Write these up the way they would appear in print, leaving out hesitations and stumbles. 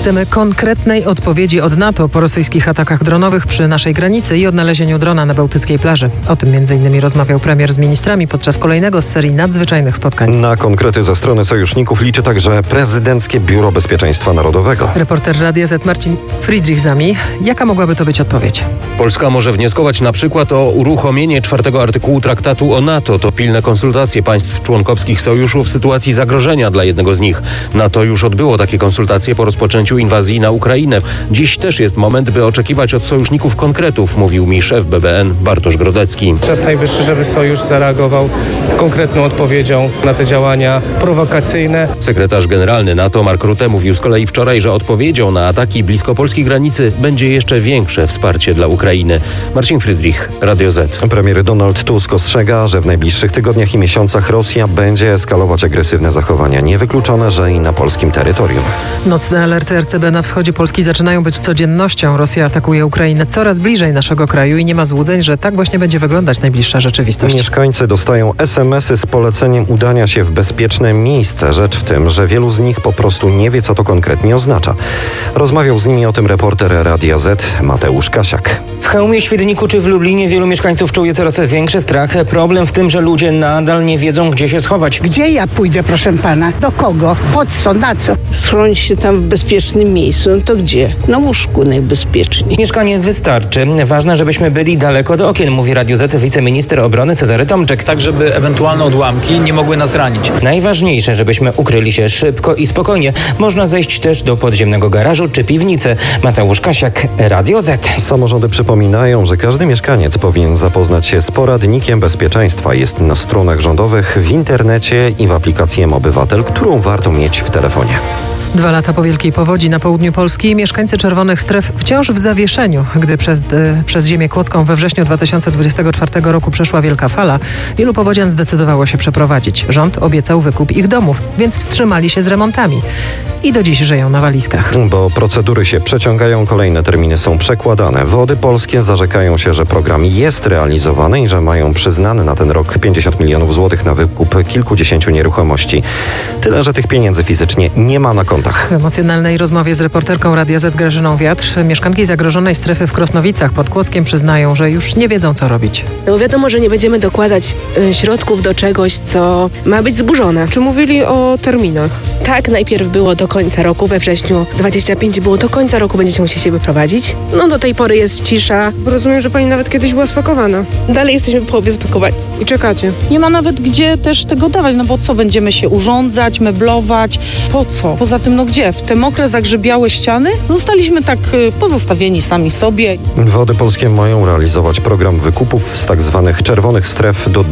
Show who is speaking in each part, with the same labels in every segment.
Speaker 1: Chcemy konkretnej odpowiedzi od NATO po rosyjskich atakach dronowych przy naszej granicy i odnalezieniu drona na bałtyckiej plaży. O tym m.in. rozmawiał premier z ministrami podczas kolejnego z serii nadzwyczajnych spotkań.
Speaker 2: Na konkrety ze strony sojuszników liczy także Prezydenckie Biuro Bezpieczeństwa Narodowego.
Speaker 1: Reporter Radia Z Marcin Friedrich z nami. Jaka mogłaby to być odpowiedź?
Speaker 3: Polska może wnioskować na przykład o uruchomienie 4. artykułu traktatu o NATO. To pilne konsultacje państw członkowskich sojuszu w sytuacji zagrożenia dla jednego z nich. NATO już odbyło takie konsultacje po rozpoczęciu inwazji na Ukrainę. Dziś też jest moment, by oczekiwać od sojuszników konkretów, mówił mi szef BBN Bartosz Grodecki.
Speaker 4: Czas najwyższy, żeby sojusz zareagował konkretną odpowiedzią na te działania prowokacyjne.
Speaker 3: Sekretarz generalny NATO Mark Rutte mówił z kolei wczoraj, że odpowiedzią na ataki blisko polskiej granicy będzie jeszcze większe wsparcie dla Ukrainy. Marcin Friedrich, Radio Z.
Speaker 2: Premier Donald Tusk ostrzega, że w najbliższych tygodniach i miesiącach Rosja będzie eskalować agresywne zachowania. Niewykluczone, że i na polskim terytorium.
Speaker 1: Nocne alerty RCB na wschodzie Polski zaczynają być codziennością. Rosja atakuje Ukrainę coraz bliżej naszego kraju i nie ma złudzeń, że tak właśnie będzie wyglądać najbliższa rzeczywistość.
Speaker 2: Mieszkańcy dostają SMS-y z poleceniem udania się w bezpieczne miejsce. Rzecz w tym, że wielu z nich po prostu nie wie, co to konkretnie oznacza. Rozmawiał z nimi o tym reporter Radia Z Mateusz Kasiak.
Speaker 5: W Chełmie, Świdniku czy w Lublinie wielu mieszkańców czuje coraz większy strach. Problem w tym, że ludzie nadal nie wiedzą, gdzie się schować.
Speaker 6: Gdzie ja pójdę, proszę pana? Do kogo? Po co? Na co?
Speaker 7: Schronić się tam w bezpiecznym miejscu. No to gdzie? Na łóżku najbezpieczniej.
Speaker 5: Mieszkanie wystarczy. Ważne, żebyśmy byli daleko do okien, mówi Radio Z wiceminister obrony Cezary Tomczyk.
Speaker 8: Tak, żeby ewentualne odłamki nie mogły nas ranić.
Speaker 5: Najważniejsze, żebyśmy ukryli się szybko i spokojnie. Można zejść też do podziemnego garażu czy piwnicy. Mateusz Kasiak, Radio Z.
Speaker 2: Samorządy przypominają, że każdy mieszkaniec powinien zapoznać się z poradnikiem bezpieczeństwa. Jest na stronach rządowych, w internecie i w aplikacji M-Obywatel, którą warto mieć w telefonie.
Speaker 1: 2 lata po wielkiej powodzi na południu Polski mieszkańcy czerwonych stref wciąż w zawieszeniu. Gdy przez ziemię kłodzką we wrześniu 2024 roku przeszła wielka fala, wielu powodzian zdecydowało się przeprowadzić. Rząd obiecał wykup ich domów, więc wstrzymali się z remontami. I do dziś żyją na walizkach.
Speaker 2: Bo procedury się przeciągają, kolejne terminy są przekładane. Wody Polskie zarzekają się, że program jest realizowany i że mają przyznane na ten rok 50 milionów złotych na wykup kilkudziesięciu nieruchomości. Tyle, że tych pieniędzy fizycznie nie ma na kontach.
Speaker 1: W emocjonalnej rozmowie z reporterką Radia Z Grażyną Wiatr mieszkanki zagrożonej strefy w Krosnowicach pod Kłodzkiem przyznają, że już nie wiedzą, co robić.
Speaker 9: No wiadomo, że nie będziemy dokładać środków do czegoś, co ma być zburzone.
Speaker 10: Czy mówili o terminach?
Speaker 9: Tak, najpierw było do końca roku, we wrześniu 25 było do końca roku, będziecie musieli się wyprowadzić. No do tej pory jest cisza.
Speaker 10: Rozumiem, że pani nawet kiedyś była spakowana.
Speaker 9: Dalej jesteśmy w połowie spakowani.
Speaker 10: I czekacie.
Speaker 11: Nie ma nawet gdzie też tego dawać, no bo co, będziemy się urządzać, meblować? Po co? Poza tym, no gdzie? W te mokre, zagrzybiałe ściany? Zostaliśmy tak pozostawieni sami sobie.
Speaker 2: Wody Polskie mają realizować program wykupów z tak zwanych czerwonych stref do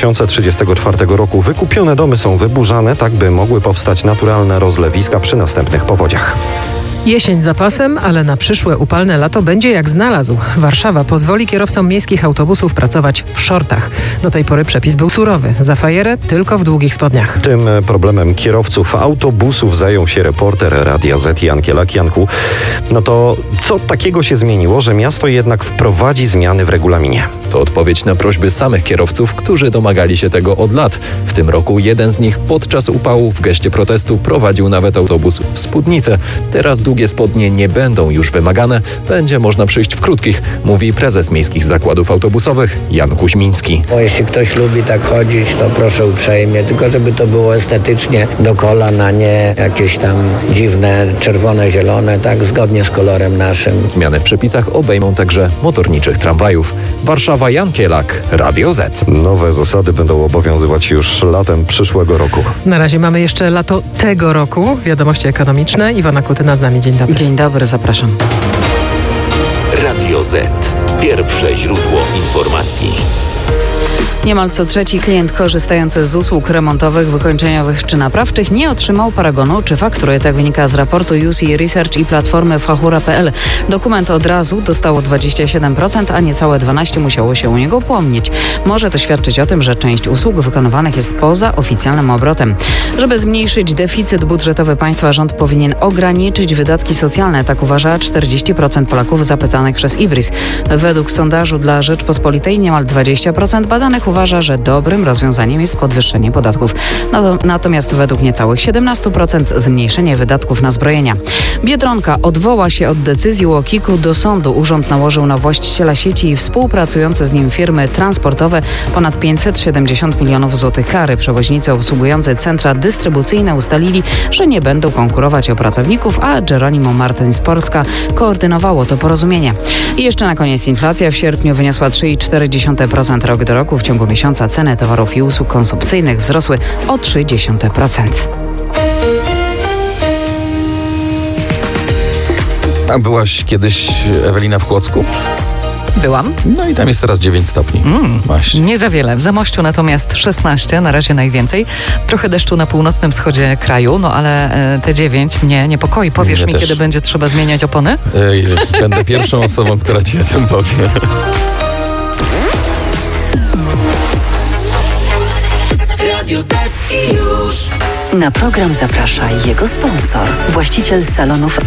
Speaker 2: 2034 roku. Wykupione domy są wyburzane, tak by mogły powstać naturalne rozlewiska przy następnych powodziach.
Speaker 1: Jesień za pasem, ale na przyszłe upalne lato będzie jak znalazł. Warszawa pozwoli kierowcom miejskich autobusów pracować w szortach. Do tej pory przepis był surowy. Za fajerę tylko w długich spodniach.
Speaker 2: Tym problemem kierowców autobusów zajął się reporter Radia Z Jan Kielak. Janku, no to co takiego się zmieniło, że miasto jednak wprowadzi zmiany w regulaminie?
Speaker 12: To odpowiedź na prośby samych kierowców, którzy domagali się tego od lat. W tym roku jeden z nich podczas upału w geście protestu prowadził nawet autobus w spódnicę. Teraz długie spodnie nie będą już wymagane. Będzie można przyjść w krótkich, mówi prezes miejskich zakładów autobusowych Jan Kuźmiński.
Speaker 13: Bo jeśli ktoś lubi tak chodzić, to proszę uprzejmie, tylko żeby to było estetycznie do kolan, a nie jakieś tam dziwne, czerwone, zielone, tak zgodnie z kolorem naszym.
Speaker 12: Zmiany w przepisach obejmą także motorniczych tramwajów. Warszawa, Jan Kielak, Radio Z.
Speaker 2: Nowe zasady będą obowiązywać już latem przyszłego roku.
Speaker 1: Na razie mamy jeszcze lato tego roku. Wiadomości ekonomiczne. Iwona Kutyna z nami. Dzień dobry.
Speaker 14: Dzień dobry, zapraszam.
Speaker 15: Radio Z. Pierwsze źródło informacji.
Speaker 14: Niemal co trzeci klient korzystający z usług remontowych, wykończeniowych czy naprawczych nie otrzymał paragonu czy faktury. Tak wynika z raportu UC Research i platformy Fachura.pl. Dokument od razu dostało 27%, a niecałe 12% musiało się u niego upomnieć. Może to świadczyć o tym, że część usług wykonywanych jest poza oficjalnym obrotem. Żeby zmniejszyć deficyt budżetowy państwa, rząd powinien ograniczyć wydatki socjalne. Tak uważa 40% Polaków zapytanych przez IBRIS. Według sondażu dla Rzeczpospolitej niemal 20% badanych uważa, że dobrym rozwiązaniem jest podwyższenie podatków. Natomiast według niecałych 17% zmniejszenie wydatków na zbrojenia. Biedronka odwoła się od decyzji UOKiK-u do sądu. Urząd nałożył na właściciela sieci i współpracujące z nim firmy transportowe ponad 570 milionów złotych kary. Przewoźnicy obsługujący centra dystrybucyjne ustalili, że nie będą konkurować o pracowników, a Geronimo Martins Polska koordynowało to porozumienie. I jeszcze na koniec inflacja w sierpniu wyniosła 3,4% rok do roku. W ciągu miesiąca ceny towarów i usług konsumpcyjnych wzrosły o 0,3%.
Speaker 16: A byłaś kiedyś, Ewelina, w Kłodzku?
Speaker 17: Byłam.
Speaker 16: No i tam jest teraz 9 stopni. Właśnie.
Speaker 17: Nie za wiele. W Zamościu natomiast 16, na razie najwięcej. Trochę deszczu na północnym wschodzie kraju, no ale te 9 mnie niepokoi. Powiesz mi, kiedy będzie trzeba zmieniać opony?
Speaker 16: Będę pierwszą osobą, która ci o tym powie.
Speaker 18: Radio Z i już. Na program zaprasza jego sponsor, właściciel salonów